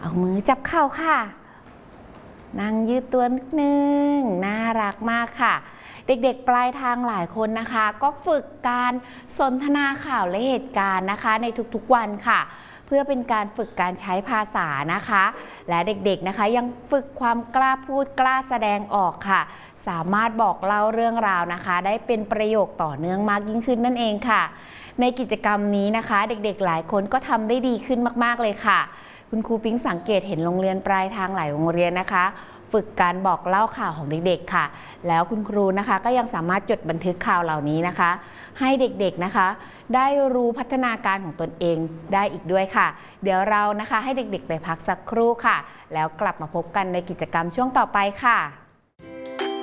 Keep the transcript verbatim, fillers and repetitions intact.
เอามือจับเข่าค่ะนั่งยืดตัวนิดนึงน่ารักมากค่ะเด็กๆปลายทางหลายคนนะคะก็ฝึกการสนทนาข่าวและเหตุการณ์นะคะในทุกๆวันค่ะเพื่อเป็นการฝึกการใช้ภาษานะคะและเด็กๆนะคะยังฝึกความกล้าพูดกล้าแสดงออกค่ะสามารถบอกเล่าเรื่องราวนะคะได้เป็นประโยคต่อเนื่องมากยิ่งขึ้นนั่นเองค่ะในกิจกรรมนี้นะคะเด็กๆหลายคนก็ทำได้ดีขึ้นมากๆเลยค่ะคุณครูปิ๊งสังเกตเห็นโรงเรียนปลายทางหลายโรงเรียนนะคะฝึกการบอกเล่าข่าวของเด็กๆค่ะแล้วคุณครูนะคะก็ยังสามารถจดบันทึกข่าวเหล่านี้นะคะให้เด็กๆนะคะได้รู้พัฒนาการของตนเองได้อีกด้วยค่ะเดี๋ยวเรานะคะให้เด็กๆไปพักสักครู่ค่ะแล้วกลับมาพบกันในกิจกรรมช่วงต่อไปค่ะ